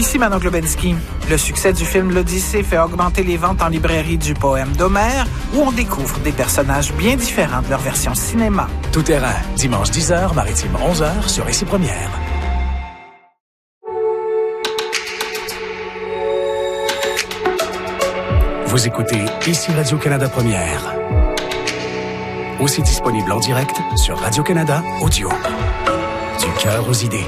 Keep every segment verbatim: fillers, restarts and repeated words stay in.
Ici Manon Globensky. Le succès du film L'Odyssée fait augmenter les ventes en librairie du poème d'Homère, où on découvre des personnages bien différents de leur version cinéma. Tout terrain, dimanche dix heures, maritime onze heures sur Ici Première. Vous écoutez Ici Radio-Canada Première. Aussi disponible en direct sur Radio-Canada Audio. Du cœur aux idées.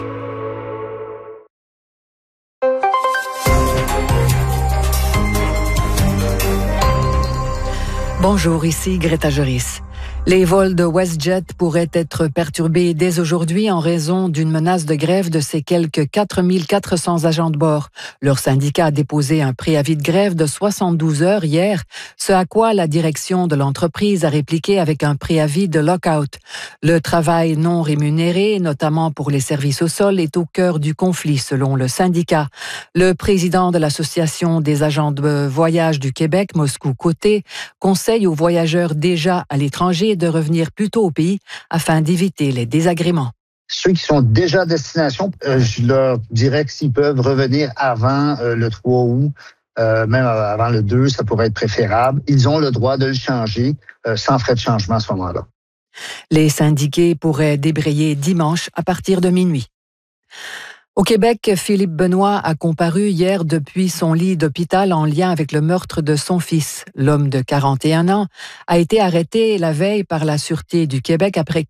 Bonjour, ici Greta Joris. Les vols de WestJet pourraient être perturbés dès aujourd'hui en raison d'une menace de grève de ces quelques quatre mille quatre cents agents de bord. Leur syndicat a déposé un préavis de grève de soixante-douze heures hier, ce à quoi la direction de l'entreprise a répliqué avec un préavis de lockout. Le travail non rémunéré, notamment pour les services au sol, est au cœur du conflit selon le syndicat. Le président de l'Association des agents de voyage du Québec, Moscou Côté, conseille aux voyageurs déjà à l'étranger de revenir plus tôt au pays afin d'éviter les désagréments. Ceux qui sont déjà à destination, euh, je leur dirais que s'ils peuvent revenir avant euh, le trois août, euh, même avant le deux, ça pourrait être préférable. Ils ont le droit de le changer euh, sans frais de changement à ce moment-là. Les syndiqués pourraient débrayer dimanche à partir de minuit. Au Québec, Philippe Benoît a comparu hier depuis son lit d'hôpital en lien avec le meurtre de son fils. L'homme de quarante et un ans a été arrêté la veille par la Sûreté du Québec après